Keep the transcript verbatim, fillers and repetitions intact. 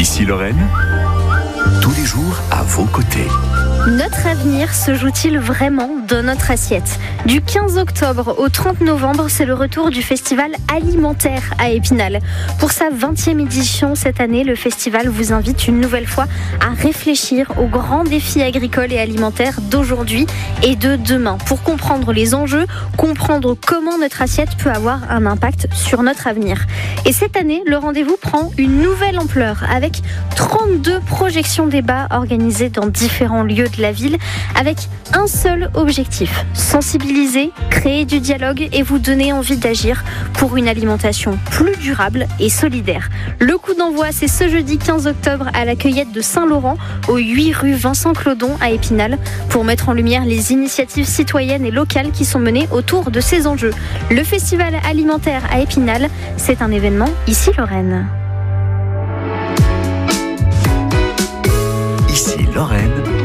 Ici Lorraine, tous les jours à vos côtés. Notre avenir se joue-t-il vraiment dans notre assiette ? Du quinze octobre au trente novembre, c'est le retour du festival alimentaire à Épinal. Pour sa vingtième édition cette année, le festival vous invite une nouvelle fois à réfléchir aux grands défis agricoles et alimentaires d'aujourd'hui et de demain. Pour comprendre les enjeux, comprendre comment notre assiette peut avoir un impact sur notre avenir. Et cette année, le rendez-vous prend une nouvelle ampleur avec trente-deux projections débats organisées dans différents lieux de la ville avec un seul objectif, sensibiliser, créer du dialogue et vous donner envie d'agir pour une alimentation plus durable et solidaire. Le coup d'envoi, c'est ce jeudi quinze octobre à la Cueillette de Saint-Laurent, au huit rue Vincent Claudon à Épinal, pour mettre en lumière les initiatives citoyennes et locales qui sont menées autour de ces enjeux. Le festival alimentaire à Épinal, c'est un événement ici Lorraine. Ici Lorraine.